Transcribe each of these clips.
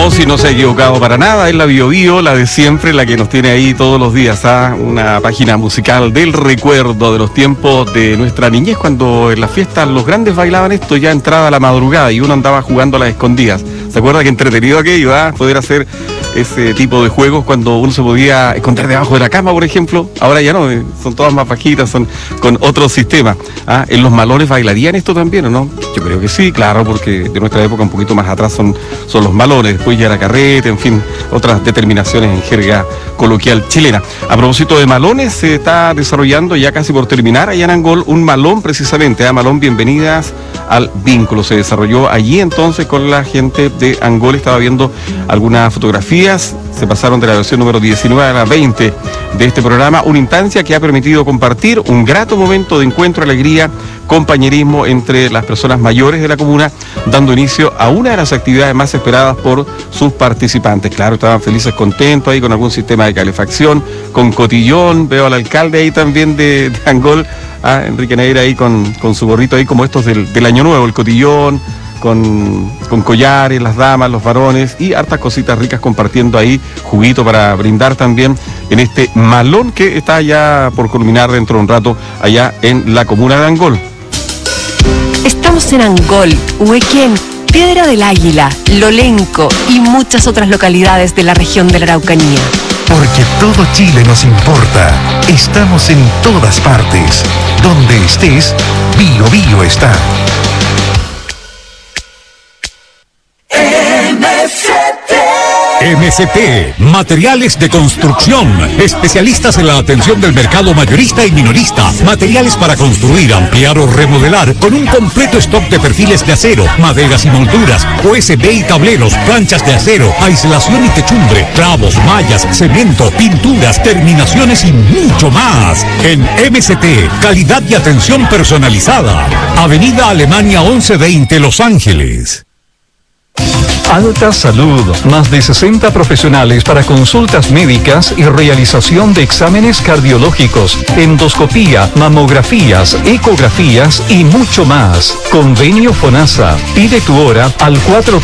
No, si no se ha equivocado para nada, es la Bio Bio, la de siempre, la que nos tiene ahí todos los días, una página musical del recuerdo de los tiempos de nuestra niñez, cuando en las fiestas los grandes bailaban esto ya entrada la madrugada y uno andaba jugando a las escondidas. ¿Se acuerda qué entretenido aquello, poder hacer ese tipo de juegos cuando uno se podía esconder debajo de la cama, por ejemplo? Ahora ya no, son todas más bajitas, son con otro sistema. ¿En los malones bailarían esto también o no? Yo creo que sí, claro, porque de nuestra época un poquito más atrás son los malones, después ya era carrete, en fin, otras determinaciones en jerga coloquial chilena. A propósito de malones, se está desarrollando ya casi por terminar allá en Angol un malón precisamente, Malón Bienvenidas al Vínculo. Se desarrolló allí entonces con la gente de Angol, estaba viendo algunas fotografías, se pasaron de la versión número 19 a la 20 de este programa, una instancia que ha permitido compartir un grato momento de encuentro, alegría, compañerismo entre las personas mayores de la comuna, dando inicio a una de las actividades más esperadas por sus participantes. Claro, estaban felices, contentos ahí con algún sistema de calefacción, con cotillón, veo al alcalde ahí también de Angol, Enrique Neira ahí con su gorrito ahí como estos del Año Nuevo, el cotillón, con collares, las damas, los varones y hartas cositas ricas compartiendo ahí, juguito para brindar también en este malón que está ya por culminar dentro de un rato allá en la comuna de Angol. Estamos en Angol, Huequén, Piedra del Águila, Lolenco y muchas otras localidades de la región de la Araucanía. Porque todo Chile nos importa. Estamos en todas partes. Donde estés, Bio Bio está. MCT, materiales de construcción, especialistas en la atención del mercado mayorista y minorista, materiales para construir, ampliar o remodelar, con un completo stock de perfiles de acero, maderas y molduras, USB y tableros, planchas de acero, aislación y techumbre, clavos, mallas, cemento, pinturas, terminaciones y mucho más. En MCT, calidad y atención personalizada. Avenida Alemania 1120, Los Ángeles. Alta Salud, más de 60 profesionales para consultas médicas y realización de exámenes cardiológicos, endoscopía, mamografías, ecografías y mucho más. Convenio FONASA. Pide tu hora al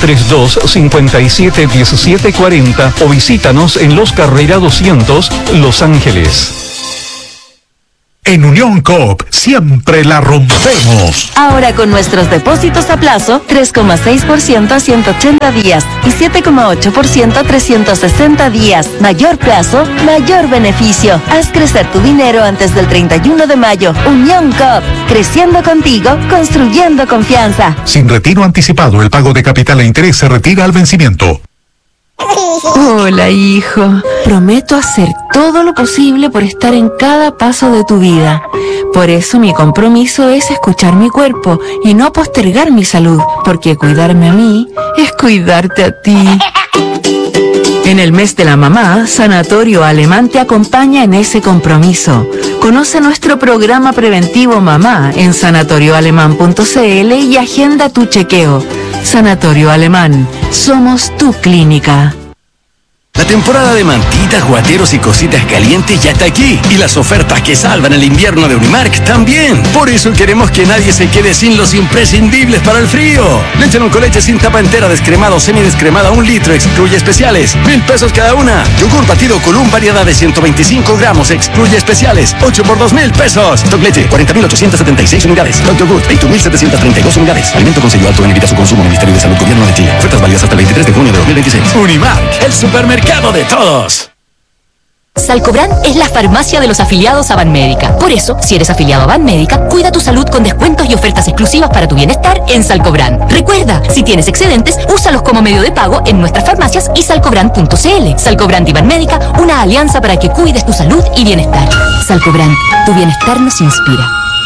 432-571740 o visítanos en Los Carrera 200, Los Ángeles. En Unión Coop siempre la rompemos. Ahora con nuestros depósitos a plazo, 3,6% a 180 días y 7,8% a 360 días. Mayor plazo, mayor beneficio. Haz crecer tu dinero antes del 31 de mayo. Unión Coop, creciendo contigo, construyendo confianza. Sin retiro anticipado, el pago de capital e interés se retira al vencimiento. Hola, hijo. Prometo hacer todo lo posible por estar en cada paso de tu vida. Por eso mi compromiso es escuchar mi cuerpo y no postergar mi salud, porque cuidarme a mí es cuidarte a ti. En el mes de la mamá, Sanatorio Alemán te acompaña en ese compromiso. Conoce nuestro programa preventivo Mamá en sanatorioalemán.cl y agenda tu chequeo. Sanatorio Alemán, somos tu clínica. La temporada de mantitas, guateros y cositas calientes ya está aquí. Y las ofertas que salvan el invierno de Unimark también. Por eso queremos que nadie se quede sin los imprescindibles para el frío. Leche con leche sin tapa entera, descremada o semidescremada, 1 litro, excluye especiales, 1,000 pesos cada una. Yogur batido Column, variedad de 125 gramos, excluye especiales, 8 por 2,000 pesos. Stock leche, 40.876 unidades. Stock yogur, 21.732 unidades. Alimento con sello alto, evita su consumo. Ministerio de Salud, Gobierno de Chile. Ofertas válidas hasta el 23 de junio de 2026. Unimark, el supermercado de todos. Salcobran es la farmacia de los afiliados a Banmédica. Por eso, si eres afiliado a Banmédica, cuida tu salud con descuentos y ofertas exclusivas para tu bienestar en Salcobran. Recuerda, si tienes excedentes, úsalos como medio de pago en nuestras farmacias y salcobran.cl. Salcobran y Banmédica, una alianza para que cuides tu salud y bienestar. Salcobran, tu bienestar nos inspira.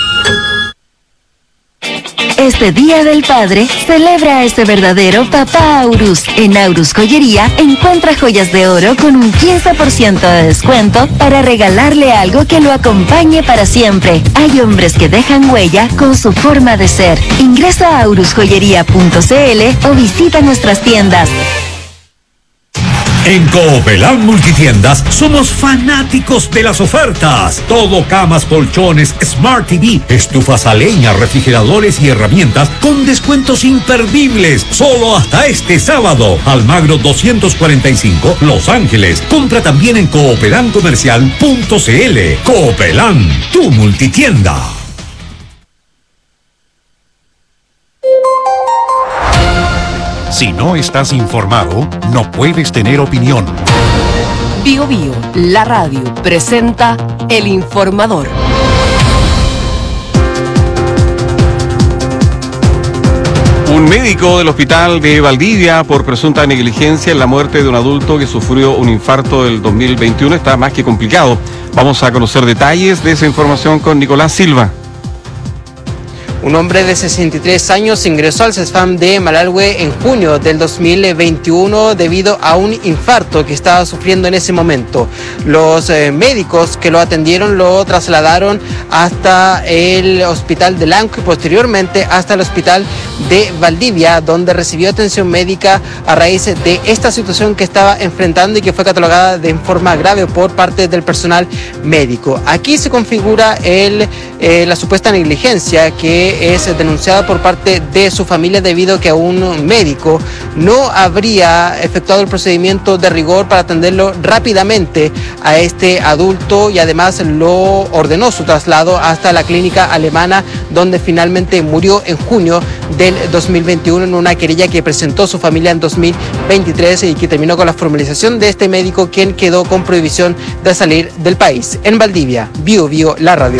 Este Día del Padre, celebra a ese verdadero papá Aurus. En Aurus Joyería, encuentra joyas de oro con un 15% de descuento para regalarle algo que lo acompañe para siempre. Hay hombres que dejan huella con su forma de ser. Ingresa a aurusjoyería.cl o visita nuestras tiendas. En Coopelán Multitiendas somos fanáticos de las ofertas. Todo camas, colchones, Smart TV, estufas a leña, refrigeradores y herramientas con descuentos imperdibles. Solo hasta este sábado. Almagro 245, Los Ángeles. Compra también en coopelancomercial.cl. Coopelán, tu multitienda. Si no estás informado, no puedes tener opinión. Bio Bio, la radio, presenta El Informador. Un médico del hospital de Valdivia, por presunta negligencia en la muerte de un adulto que sufrió un infarto del 2021, está más que complicado. Vamos a conocer detalles de esa información con Nicolás Silva. Un hombre de 63 años ingresó al CESFAM de Malargüe en junio del 2021 debido a un infarto que estaba sufriendo en ese momento. Los médicos que lo atendieron lo trasladaron hasta el hospital de Lanco y posteriormente hasta el hospital de Valdivia, donde recibió atención médica a raíz de esta situación que estaba enfrentando y que fue catalogada de forma grave por parte del personal médico. Aquí se configura la supuesta negligencia que es denunciada por parte de su familia debido a que un médico no habría efectuado el procedimiento de rigor para atenderlo rápidamente a este adulto y además lo ordenó su traslado hasta la clínica alemana, donde finalmente murió en junio del 2021 en una querella que presentó su familia en 2023 y que terminó con la formalización de este médico, quien quedó con prohibición de salir del país. En Valdivia, Bio Bio, la radio.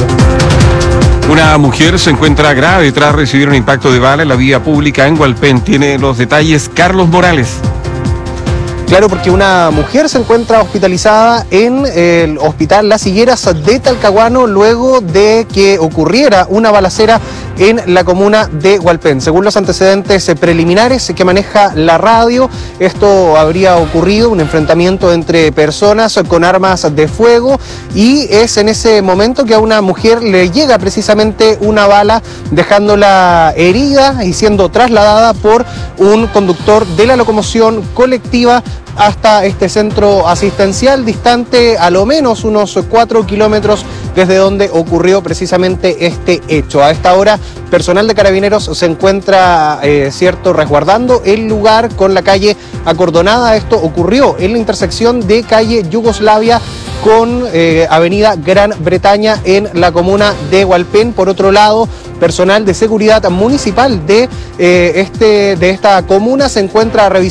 Una mujer se encuentra grave tras recibir un impacto de bala en la vía pública en Hualpén. Tiene los detalles Carlos Morales. Claro, porque una mujer se encuentra hospitalizada en el hospital Las Higueras de Talcahuano luego de que ocurriera una balacera en la comuna de Hualpén. Según los antecedentes preliminares que maneja la radio, esto habría ocurrido, un enfrentamiento entre personas con armas de fuego, y es en ese momento que a una mujer le llega precisamente una bala, dejándola herida y siendo trasladada por un conductor de la locomoción colectiva hasta este centro asistencial, distante a lo menos unos 4 kilómetros desde donde ocurrió precisamente este hecho. A esta hora, personal de Carabineros se encuentra resguardando el lugar con la calle acordonada. Esto ocurrió en la intersección de calle Yugoslavia con avenida Gran Bretaña en la comuna de Hualpén. Por otro lado, personal de seguridad municipal de esta comuna se encuentra revisando